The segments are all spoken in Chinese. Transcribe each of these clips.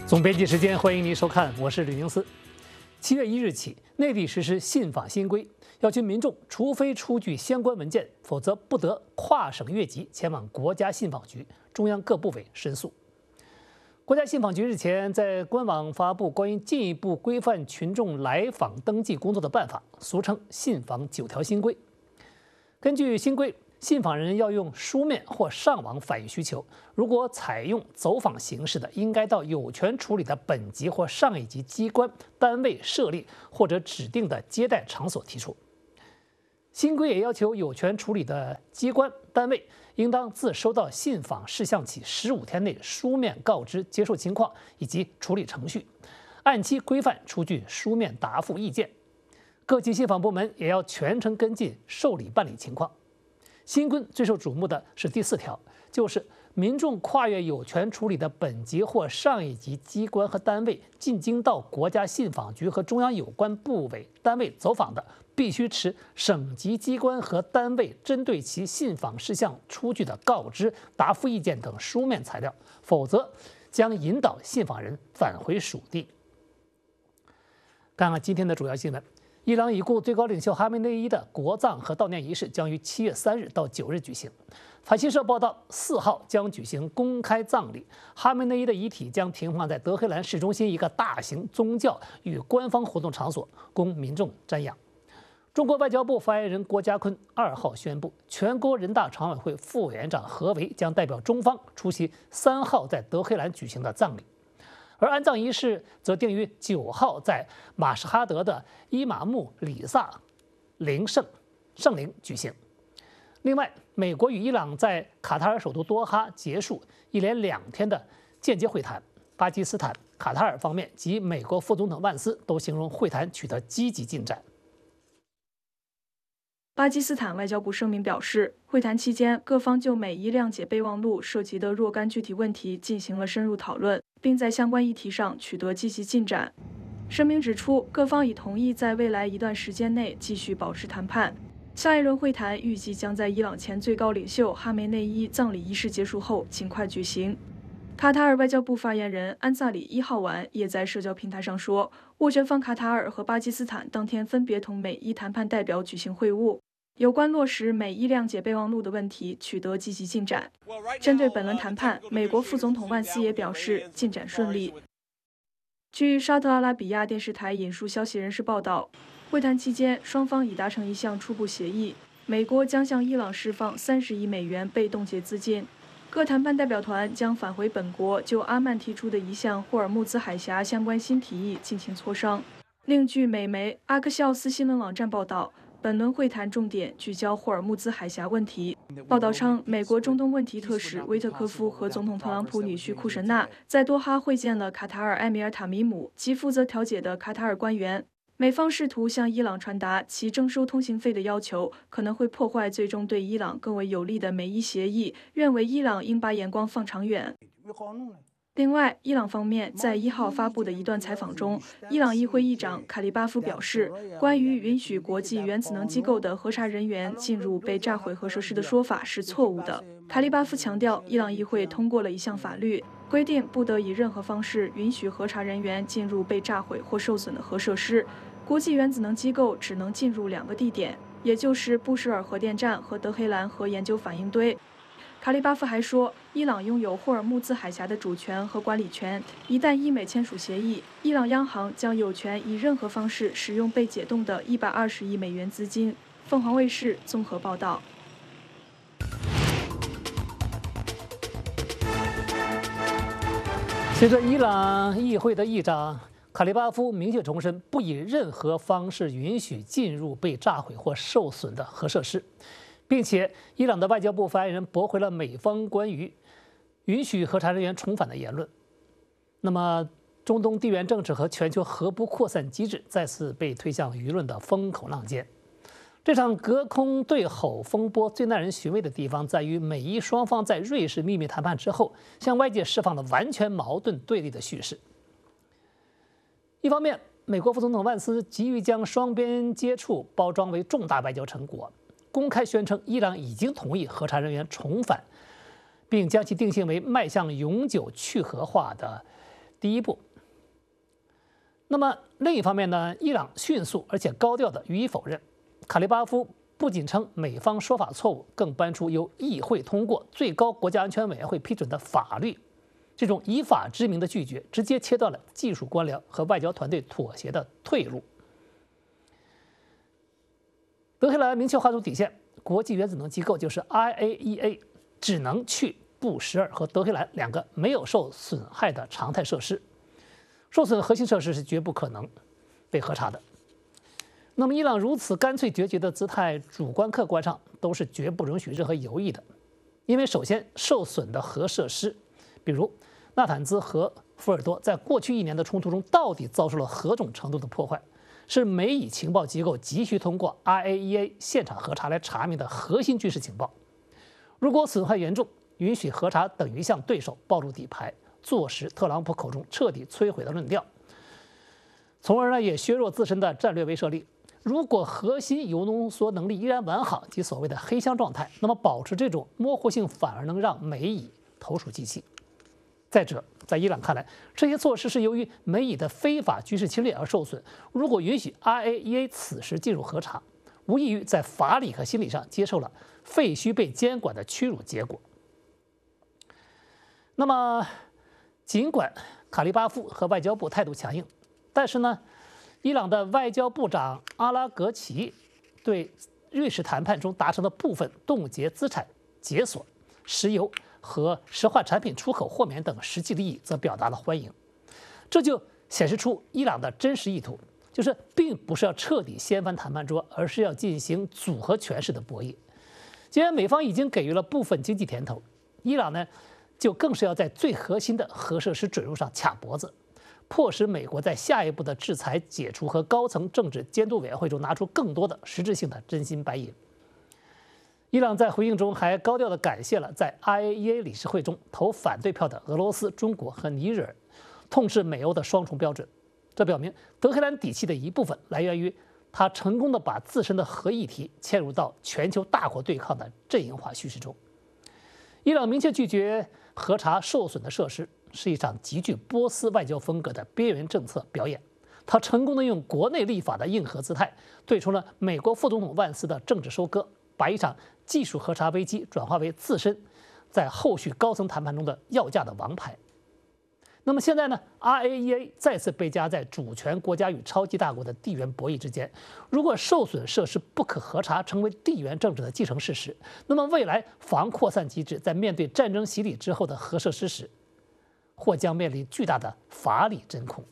总编辑时间，欢迎您收看，我是吕宁思。7月1日起，内地实施信访新规，要求民众除非出具相关文件，否则不得跨省越级前往国家信访局、中央各部委申诉。国家信访局日前在官网发布关于进一步规范群众来访登记工作的办法，俗称“信访9条新规”。根据新规，信访人要用书面或上网反映需求，如果采用走访形式的，应该到有权处理的本级或上一级机关、单位设立或者指定的接待场所提出。新规也要求有权处理的机关、单位应当自收到信访事项起15天内书面告知接受情况以及处理程序，按期规范出具书面答复意见。各级信访部门也要全程跟进受理办理情况。新规最受瞩目的是第4条，就是民众跨越有权处理的本级或上一级机关和单位进京到国家信访局和中央有关部委单位走访的，必须持省级机关和单位针对其信访事项出具的告知、答复意见等书面材料，否则将引导信访人返回属地。看看今天的主要新闻。伊朗已故最高领袖哈梅内伊的国葬和悼念仪式将于7月3日到9日举行。法新社报道，4号将举行公开葬礼，哈梅内伊的遗体将停放在德黑兰市中心一个大型宗教与官方活动场所，供民众瞻仰。中国外交部发言人郭家坤2号宣布，全国人大常委会副委员长何为将代表中方出席3号在德黑兰举行的葬礼。而安葬仪式则定于9号在马什哈德的伊玛目里萨圣陵举行。另外，美国与伊朗在卡塔尔首都多哈结束一连2天的间接会谈，巴基斯坦、卡塔尔方面及美国副总统万斯都形容会谈取得积极进展。 巴基斯坦外交部声明表示，会谈期间，各方就美伊谅解备忘录涉及的若干具体问题进行了深入讨论，并在相关议题上取得积极进展。声明指出，各方已同意在未来一段时间内继续保持谈判。下一轮会谈预计将在伊朗前最高领袖哈梅内伊葬礼仪式结束后尽快举行。卡塔尔外交部发言人安萨里1号晚也在社交平台上说，斡旋方卡塔尔和巴基斯坦当天分别同美伊谈判代表举行会晤。有关落实美伊谅解备忘录的问题取得积极进展。针对本轮谈判，美国副总统万斯也表示进展顺利。据沙特阿拉比亚电视台引述消息人士报道，会谈期间双方已达成一项初步协议，美国将向伊朗释放30亿美元被冻结资金。各谈判代表团将返回本国，就阿曼提出的一项霍尔木兹海峡相关新提议进行磋商。另据美媒阿克西奥斯新闻网站报道，本轮会谈重点聚焦霍尔木兹海峡问题。报道称，美国中东问题特使威特科夫和总统特朗普女婿库什纳在多哈会见了卡塔尔埃米尔塔米姆及负责调解的卡塔尔官员。美方试图向伊朗传达其征收通行费的要求可能会破坏最终对伊朗更为有利的美伊协议，认为伊朗应把眼光放长远。另外，伊朗方面在1号发布的一段采访中，伊朗议会议长卡利巴夫表示，关于允许国际原子能机构的核查人员进入被炸毁核设施的说法是错误的。卡利巴夫强调，伊朗议会通过了一项法律，规定不得以任何方式允许核查人员进入被炸毁或受损的核设施。国际原子能机构只能进入2个地点，也就是布什尔核电站和德黑兰核研究反应堆。卡利巴夫还说，伊朗拥有霍尔木兹海峡的主权和管理权，一旦伊美签署协议，伊朗央行将有权以任何方式使用被解冻的120亿美元资金。凤凰卫视综合报道。 随着伊朗议会的议长卡利巴夫明确重申，不以任何方式允许进入被炸毁或受损的核设施。并且，伊朗的外交部发言人驳回了美方关于允许核查人员重返的言论。那么，中东地缘政治和全球核不扩散机制再次被推向舆论的风口浪尖。这场隔空对吼风波最耐人寻味的地方在于，美伊双方在瑞士秘密谈判之后，向外界释放了完全矛盾对立的叙事。一方面，美国副总统万斯急于将双边接触包装为重大外交成果，公开宣称伊朗已经同意核查人员重返，并将其定性为迈向永久去核化的第一步。那么另一方面呢，伊朗迅速而且高调地予以否认。卡利巴夫不仅称美方说法错误，更搬出由议会通过、最高国家安全委员会批准的法律。这种以法之名的拒绝，直接切断了技术官僚和外交团队妥协的退路。德黑兰明确划出底线，国际原子能机构就是 IAEA 只能去布什尔和德黑兰2个没有受损害的常态设施，受损核心设施是绝不可能被核查的。那么伊朗如此干脆决绝的姿态，主观客观上都是绝不允许任何犹豫的。因为首先，受损的核设施，比如纳坦兹和福尔多，在过去1年的冲突中到底遭受了何种程度的破坏，是美以情报机构急需通过 IAEA 现场核查来查明的核心军事情报。如果损害严重，允许核查等于向对手暴露底牌，坐实特朗普口中彻底摧毁的论调，从而呢也削弱自身的战略威慑力。如果核心铀浓缩能力依然完好，即所谓的黑箱状态，那么保持这种模糊性反而能让美以投鼠忌器。再者，在伊朗看来，这些措施是由于美以的非法军事侵略而受损。如果允许 IAEA 此时进入核查，无异于在法理和心理上接受了废墟被监管的屈辱结果。那么，尽管卡利巴夫和外交部态度强硬，但是呢，伊朗的外交部长阿拉格齐对瑞士谈判中达成的部分冻结资产解锁、石油和石化产品出口豁免等实际利益则表达了欢迎。这就显示出伊朗的真实意图，就是并不是要彻底掀翻谈判桌，而是要进行组合拳式的博弈。既然美方已经给予了部分经济甜头，伊朗呢就更是要在最核心的核设施准入上卡脖子，迫使美国在下一步的制裁解除和高层政治监督委员会中拿出更多的实质性的真金白银。伊朗在回应中还高调地感谢了在 IAEA 理事会中投反对票的俄罗斯、中国和尼日尔，痛斥美欧的双重标准。这表明德黑兰底气的一部分来源于他成功地把自身的核议题嵌入到全球大国对抗的阵营化叙事中。伊朗明确拒绝核查受损的设施，是一场极具波斯外交风格的边缘政策表演。他成功地用国内立法的硬核姿态，对出了美国副总统万斯的政治收割，把一场技术核查危机转化为自身在后续高层谈判中的要价的王牌。那么现在呢 ，IAEA 再次被夹在主权国家与超级大国的地缘博弈之间。如果受损设施不可核查成为地缘政治的既成事实，那么未来防扩散机制在面对战争洗礼之后的核设施时，或将面临巨大的法理真空。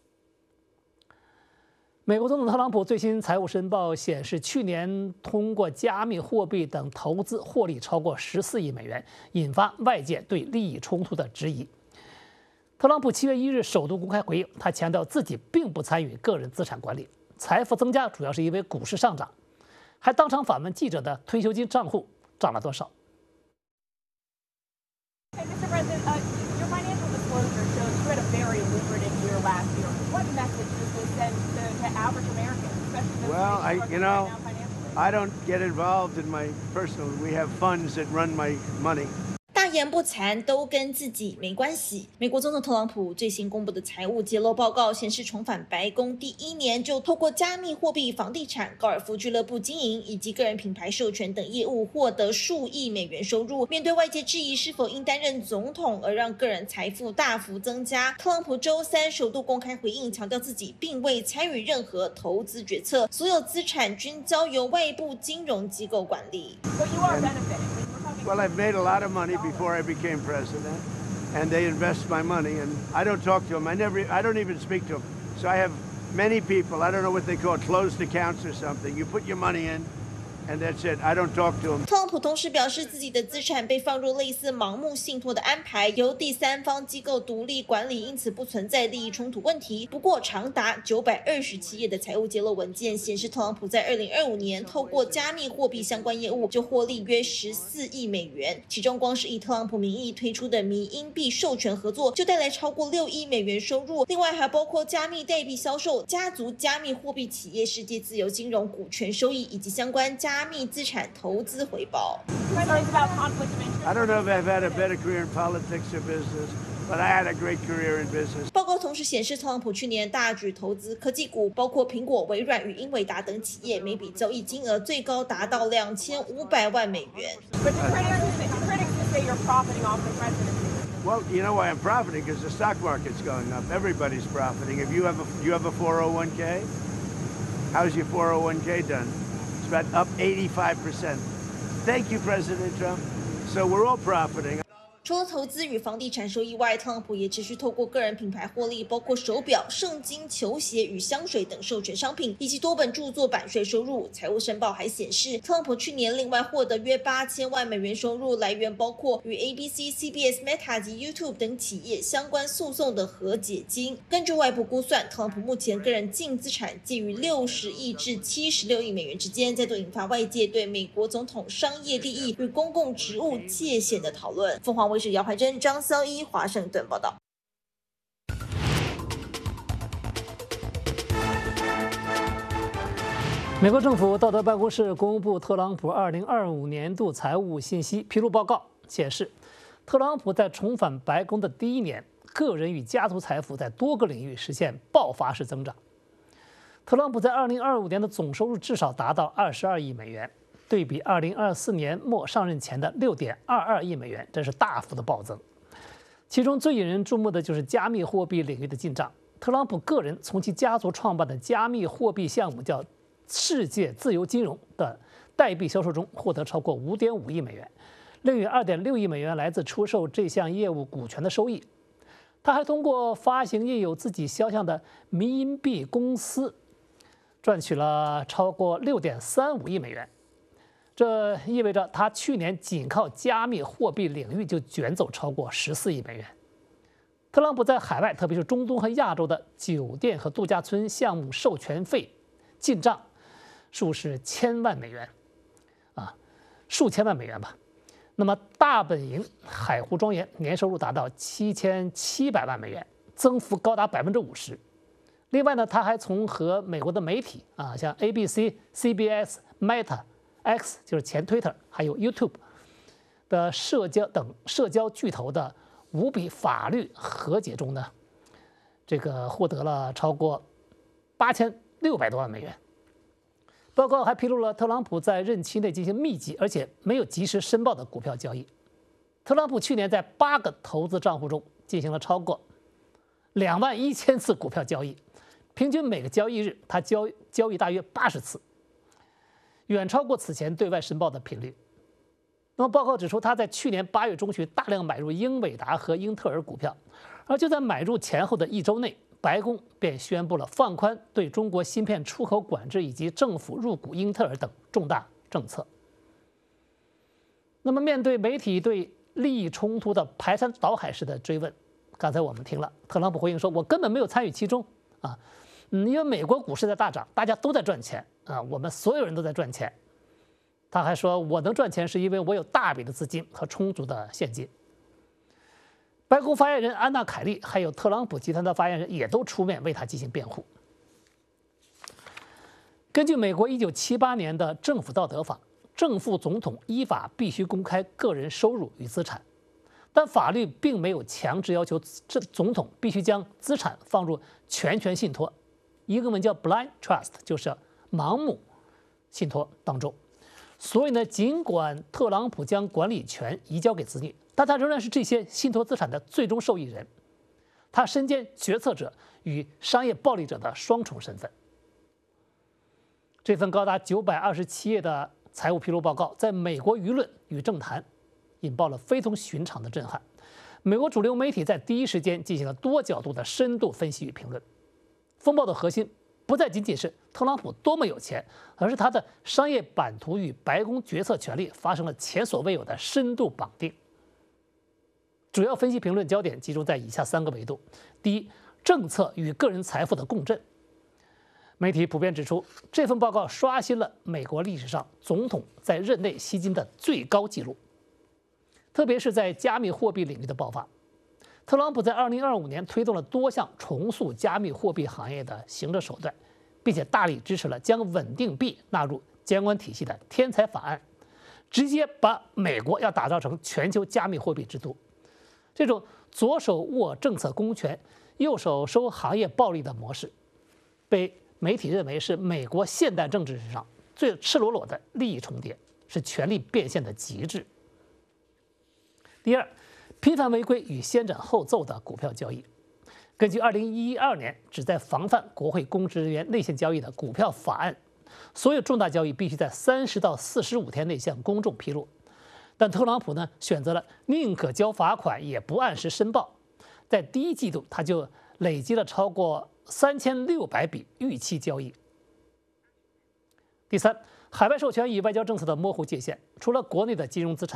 美国总统特朗普最新财务申报显示，去年通过加密货币等投资获利超过14亿美元，引发外界对利益冲突的质疑。特朗普7月1日首度公开回应，他强调自己并不参与个人资产管理，财富增加主要是因为股市上涨，还当场反问记者的退休金账户涨了多少。 Hey, Mr. President, your financial disclosure shows you had a very lucrative year last year. What message does this send to average Americans, especially those Well, right now financially? I don't get involved in my personal. We have funds that run my money. 大言不惭都跟自己没关系。美国总统特朗普最新公布的财务揭露报告显示，重返白宫第1年就透过加密货币、房地产、高尔夫俱乐部经营以及个人品牌授权等业务获得数亿美元收入。面对外界质疑是否因担任总统而让个人财富大幅增加，特朗普周3首度公开回应，强调自己并未参与任何投资决策，所有资产均交由外部金融机构管理。 So you are benefiting. Well, I've made a lot of money before I became president, and they invest my money, and I don't talk to them. I don't even speak to them. So I have many people. I don't know what they call closed accounts or something. You put your money in, and that's it. I don't talk to them. 特朗普同时表示，自己的资产被放入类似盲目信托的安排，由第三方机构独立管理，因此不存在利益冲突问题。不过，长达927页的财务揭露文件显示，特朗普在2025年透过加密货币相关业务就获利约14亿美元，其中光是以特朗普名义推出的迷因币授权合作就带来超过6亿美元收入，另外还包括加密代币销售、家族加密货币企业世界自由金融股权收益以及相关加密资产投资回报。 Concerns about conflict of interest. I don't know if I've had a better career in politics or business. but I had a great career in business. 报告同时显示，特朗普去年大举投资科技股，包括苹果、微软与英伟达等企业，每笔交易金额最高达到2500万美元。 But critics say you're profiting off the presidency. Well, you know why I'm profiting? Because the stock market's going up. Everybody's profiting. If you have a 401k, how's your 401k done? It's about up 85%. Thank you, President Trump. So we're all profiting. 除了投资与房地产收益外，特朗普也持续透过个人品牌获利，包括手表、圣经、球鞋与香水等授权商品，以及多本著作版税收入。财务申报还显示，特朗普去年另外获得约8000万美元收入，来源包括与 ABC、CBS、Meta 及 YouTube 等企业相关诉讼的和解金。根据外部估算，特朗普目前个人净资产介于60亿至76亿美元之间，再度引发外界对美国总统商业利益与公共职务界限的讨论。凤凰卫视姚怀珍、张潇一华盛顿报道。 美国政府道德办公室公布特朗普2025年度财务信息披露报告，显示，特朗普在重返白宫的第一年，个人与家族财富在多个领域实现爆发式增长。特朗普在2025年的总收入至少达到22亿美元。对比2024年末上任前的6.22亿美元，这是大幅的暴增。其中最引人注目的就是加密货币领域的进账。特朗普个人从其家族创办的加密货币项目叫“世界自由金融”的代币销售中获得超过5.5亿美元，另有2.6亿美元来自出售这项业务股权的收益。他还通过发行印有自己肖像的迷因币公司，赚取了超过6.35亿美元。这意味着他去年仅靠加密货币领域就卷走超过14亿美元。特朗普在海外，特别是中东和亚洲的酒店和度假村项目授权费进账数是千万美元，数千万美元吧。那么大本营海湖庄园年收入达到7700万美元，增幅高达50%。另外呢，他还从和美国的媒体像 ABC、CBS、Meta。X 就是前 Twitter， 还有 YouTube 的社交巨头的5笔法律和解中呢，这个获得了超过8600多万美元。报告还披露了特朗普在任期内进行密集而且没有及时申报的股票交易。特朗普去年在8个投资账户中进行了超过21000次股票交易，平均每个交易日他交易大约80次。远超过此前对外申报的频率。那么报告指出，他在去年8月中旬大量买入英伟达和英特尔股票，而就在买入前后的1周内，白宫便宣布了放宽对中国芯片出口管制以及政府入股英特尔等重大政策。那么面对媒体对利益冲突的排山倒海式的追问，刚才我们听了特朗普回应说：“我根本没有参与其中因为美国股市在大涨，大家都在赚钱我们所有人都在赚钱。”他还说：“我能赚钱是因为我有大笔的资金和充足的现金。”白宫发言人安娜·凯利还有特朗普集团的发言人也都出面为他进行辩护。根据美国1978年的政府道德法，正副总统依法必须公开个人收入与资产，但法律并没有强制要求总统必须将资产放入全权信托，英文叫 blind trust， 就是盲目信托当中。所以呢，尽管特朗普将管理权移交给子女，但他仍然是这些信托资产的最终受益人。他身兼决策者与商业暴力者的双重身份。这份高达927页的财务披露报告，在美国舆论与政坛引爆了非同寻常的震撼。美国主流媒体在第一时间进行了多角度的深度分析与评论。风暴的核心不再仅仅是特朗普多么有钱，而是他的商业版图与白宫决策权力发生了前所未有的深度绑定。主要分析评论焦点集中在以下3个维度：第一，政策与个人财富的共振。媒体普遍指出，这份报告刷新了美国历史上总统在任内吸金的最高纪录，特别是在加密货币领域的爆发。特朗普在2025年推动了多项重塑加密货币行业的行政手段，并且大力支持了将稳定币纳入监管体系的天才法案，直接把美国要打造成全球加密货币之都。这种左手握政策公权，右手收行业暴利的模式，被媒体认为是美国现代政治史上最赤裸裸的利益重叠，是权力变现的极致。第二，频繁违规与先斩后奏的股票交易。根据2012年旨在防范国会公职人员内线交易的股票法案，所有重大交易必须在30到45天内向公众披露。但特朗普呢，选择了宁可交罚款也不按时申报，在第一季度他就累积了超过3600笔逾期交易。第三，海外授权与外交政策的模糊界限，除了国内的金融资产。